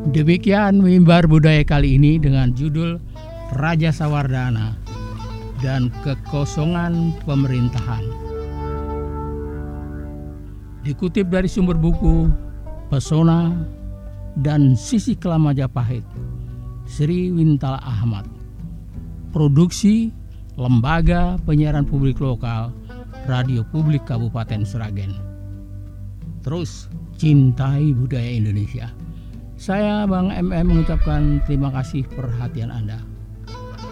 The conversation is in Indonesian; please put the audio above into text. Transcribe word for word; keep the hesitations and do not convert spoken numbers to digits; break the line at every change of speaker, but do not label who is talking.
Demikian mimbar budaya kali ini dengan judul Raja Sawardana dan Kekosongan Pemerintahan. Dikutip dari sumber buku Pesona dan Sisi Kelam Majapahit, Sri Wintala Ahmad. Produksi Lembaga Penyiaran Publik Lokal Radio Publik Kabupaten Sragen. Terus cintai budaya Indonesia. Saya Bang M M mengucapkan terima kasih perhatian Anda.